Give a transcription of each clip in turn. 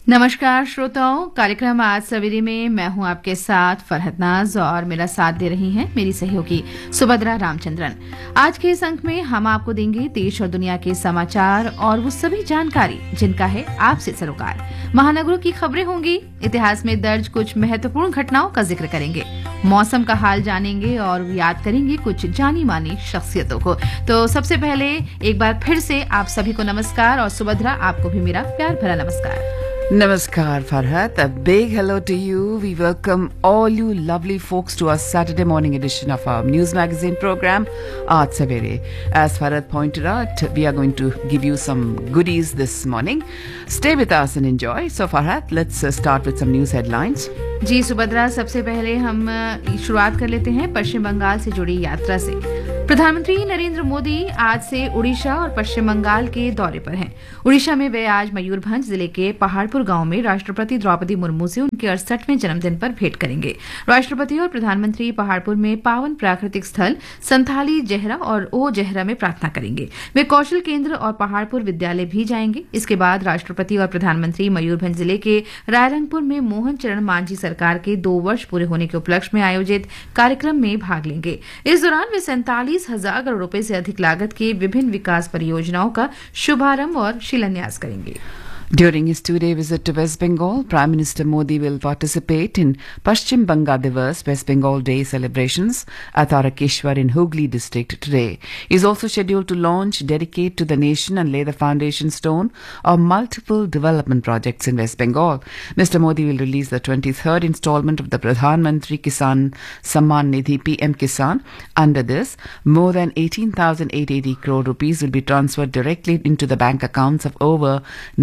नमस्कार श्रोताओं, कार्यक्रम आज सवेरे में मैं हूं आपके साथ फरहत नाज और मेरा साथ दे रही हैं मेरी सहयोगी सुभद्रा रामचंद्रन। आज के इस अंक में हम आपको देंगे देश और दुनिया के समाचार और वो सभी जानकारी जिनका है आपसे सरोकार। महानगरों की खबरें होंगी, इतिहास में दर्ज कुछ महत्वपूर्ण घटनाओं का जिक्र करेंगे, मौसम का हाल जानेंगे और याद करेंगे कुछ जानी मानी शख्सियतों को। तो सबसे पहले एक बार फिर से आप सभी को नमस्कार और सुभद्रा आपको भी मेरा प्यार भरा नमस्कार। Namaskar, Farhat. A big hello to you. We welcome all you lovely folks to our Saturday morning edition of our news magazine program, Aaj Savere. As Farhat pointed out, we are going to give you some goodies this morning. Stay with us and enjoy. So, Farhat, let's start with some news headlines. जी सुभद्रा, सबसे पहले हम शुरुआत कर लेते हैं पश्चिम बंगाल से जुड़ी यात्रा से। प्रधानमंत्री नरेंद्र मोदी आज से उड़ीसा और पश्चिम बंगाल के दौरे पर हैं। उड़ीसा में वे आज मयूरभंज जिले के पहाड़पुर गांव में राष्ट्रपति द्रौपदी मुर्मू से उनके 68वें जन्मदिन पर भेंट करेंगे। राष्ट्रपति और प्रधानमंत्री पहाड़पुर में पावन प्राकृतिक स्थल संथाली जहरा और ओ जहरा में प्रार्थना करेंगे। वे कौशल केंद्र और पहाड़पुर विद्यालय भी जाएंगे। इसके बाद राष्ट्रपति और प्रधानमंत्री मयूरभंज जिले के रायरंगपुर में मोहन चरण मांझी सरकार के 2 वर्ष पूरे होने के उपलक्ष्य में आयोजित कार्यक्रम में भाग लेंगे। इस दौरान वे 47,000 करोड़ रुपए से अधिक लागत के विभिन्न विकास परियोजनाओं का शुभारंभ और शिलान्यास करेंगे। During his 2-day visit to West Bengal, Prime Minister Modi will participate in Paschim Banga Divas West Bengal Day celebrations at Tarakeshwar in Hooghly district today. He is also scheduled to launch, dedicate to the nation and lay the foundation stone of multiple development projects in West Bengal. Mr. Modi will release the 23rd installment of the Pradhan Mantri Kisan Samman Nidhi PM Kisan. Under this, more than 18,880 crore rupees will be transferred directly into the bank accounts of over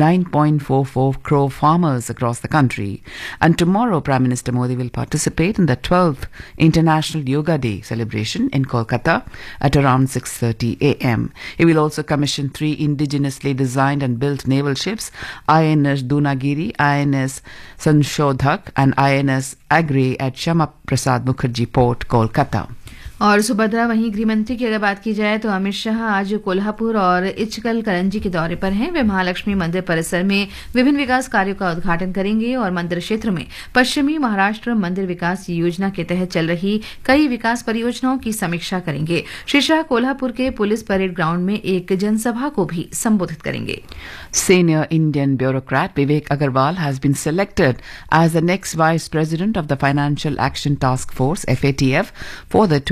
9.44 crore farmers across the country. And tomorrow, Prime Minister Modi will participate in the 12th International Yoga Day celebration in Kolkata at around 6:30 a.m. He will also commission 3 indigenously designed and built naval ships, INS Dunagiri, INS Sanshodhak and INS Agri at Shama Prasad Mukherjee Port, Kolkata. और सुभद्रा, वहीं गृहमंत्री की अगर बात की जाए तो अमित शाह आज कोल्हापुर और इचकल करंजी के दौरे पर हैं। वे महालक्ष्मी मंदिर परिसर में विभिन्न विकास कार्यों का उद्घाटन करेंगे और मंदिर क्षेत्र में पश्चिमी महाराष्ट्र मंदिर विकास योजना के तहत चल रही कई विकास परियोजनाओं की समीक्षा करेंगे। श्री शाह कोल्हापुर के पुलिस परेड ग्राउंड में एक जनसभा को भी संबोधित करेंगे। Senior Indian bureaucrat Vivek Agarwal has been selected as the next Vice President of the Financial Action Task Force (FATF) for the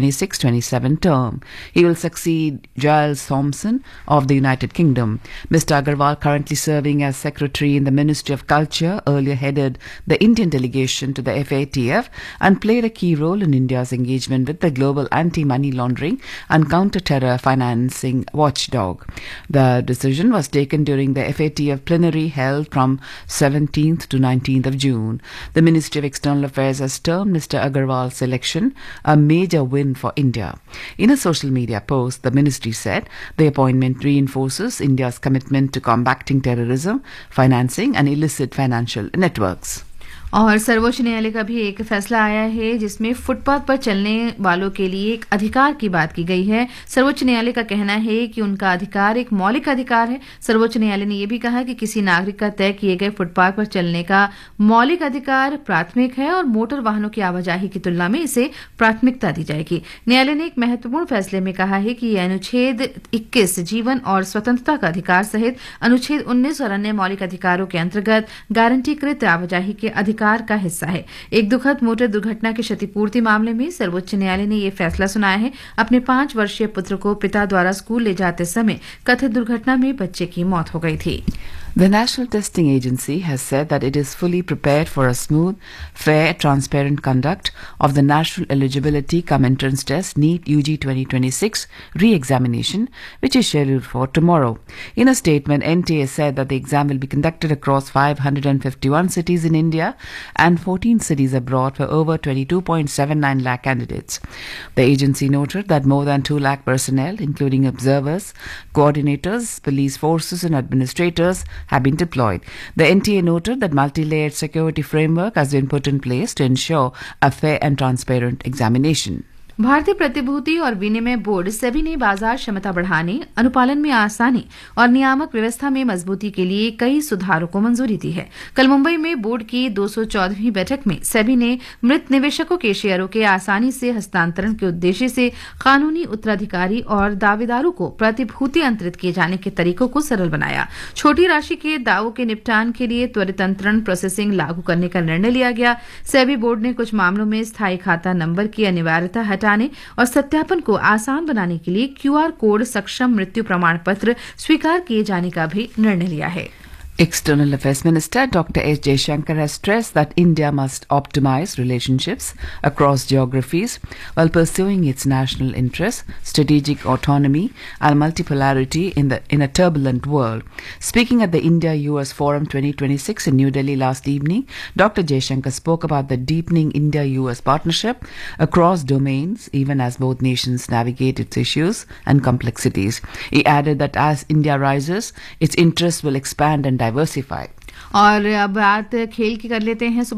2026-27 term. He will succeed Giles Thompson of the United Kingdom. Mr. Agarwal, currently serving as Secretary in the Ministry of Culture, earlier headed the Indian delegation to the FATF and played a key role in India's engagement with the global anti-money laundering and counter-terror financing watchdog. The decision was taken during the FATF plenary held from 17th to 19th of June. The Ministry of External Affairs has termed Mr. Agarwal's selection a major win for India. In a social media post, the ministry said the appointment reinforces India's commitment to combating terrorism, financing and illicit financial networks. और सर्वोच्च न्यायालय का भी एक फैसला आया है जिसमें फुटपाथ पर चलने वालों के लिए एक अधिकार की बात की गई है। सर्वोच्च न्यायालय का कहना है कि उनका अधिकार एक मौलिक अधिकार है। सर्वोच्च न्यायालय ने यह भी कहा कि किसी नागरिक का तय किए गए फुटपाथ पर चलने का मौलिक अधिकार प्राथमिक है और मोटर वाहनों की आवाजाही की तुलना में इसे प्राथमिकता दी जाएगी। न्यायालय ने एक महत्वपूर्ण फैसले में कहा है कि यह अनुच्छेद 21 जीवन और स्वतंत्रता का अधिकार सहित अनुच्छेद 19 और अन्य मौलिक अधिकारों के अंतर्गत गारंटीकृत आवाजाही के अधिकार का हिस्सा है। एक दुखद मोटर दुर्घटना की क्षतिपूर्ति मामले में सर्वोच्च न्यायालय ने यह फैसला सुनाया है। अपने 5 वर्षीय पुत्र को पिता द्वारा स्कूल ले जाते समय कथित दुर्घटना में बच्चे की मौत हो गई थी। The National Testing Agency has said that it is fully prepared for a smooth, fair, transparent conduct of the National Eligibility Cum Entrance Test NEET UG 2026 re-examination, which is scheduled for tomorrow. In a statement, NTA said that the exam will be conducted across 551 cities in India and 14 cities abroad for over 22.79 lakh candidates. The agency noted that more than 2 lakh personnel, including observers, coordinators, police forces and administrators, have been deployed. The NTA noted that multi-layered security framework has been put in place to ensure a fair and transparent examination. भारतीय प्रतिभूति और विनिमय board SEBI ने बाजार क्षमता बढ़ाने, अनुपालन में आसानी और नियामक व्यवस्था में मजबूती के लिए कई सुधारों को मंजूरी दी है। कल मुंबई में बोर्ड की 214वीं बैठक में सेबी ने मृत निवेशकों के शेयरों के आसानी से हस्तांतरण के उद्देश्य से कानूनी उत्तराधिकारी और दावेदारों को प्रतिभूति अंतरित किए जाने के तरीकों को सरल बनाया। छोटी राशि के दावों के निपटान के लिए त्वरित अंतरण प्रोसेसिंग लागू करने का निर्णय लिया गया। सेबी बोर्ड ने कुछ मामलों में स्थायी खाता नंबर की अनिवार्यता हटाने और सत्यापन को आसान बनाने के लिए क्यूआर कोड सक्षम मृत्यु प्रमाण पत्र स्वीकार किए जाने का भी निर्णय लिया है। External Affairs Minister Dr. S. Jaishankar has stressed that India must optimize relationships across geographies while pursuing its national interests, strategic autonomy and multipolarity in a turbulent world. Speaking at the India-US Forum 2026 in New Delhi last evening, Dr. Jaishankar spoke about the deepening India-US partnership across domains, even as both nations navigate its issues and complexities. He added that as India rises, its interests will expand and diversify. और अब बात खेल की कर लेते हैं।